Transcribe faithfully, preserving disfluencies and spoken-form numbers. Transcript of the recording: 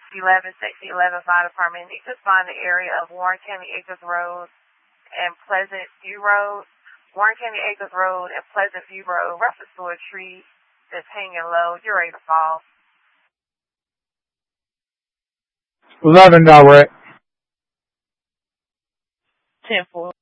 eleven, Section eleven Fire Department. Need to find the area of Warren County Acres Road and Pleasant View Road. Warren County Acres Road and Pleasant View Road. Reference to a tree that's hanging low. You're ready to fall. eleven direct. ten four.